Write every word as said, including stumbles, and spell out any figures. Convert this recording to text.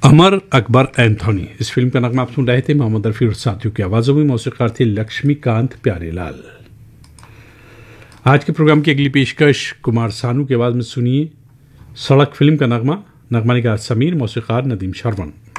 Amar Akbar Anthony, इस film का नगमा आप सुन रहे थे मोहम्मद रफी और साथियों की आवाजों में। मौसीकार थे लक्ष्मीकांत प्यारेलाल। आज के प्रोग्राम की अगली पेशकश कुमार सानू की आवाज में सुनिए सड़क फिल्म का नगमा। नगमा निगार समीर, मौसीकार नदीम शरवण।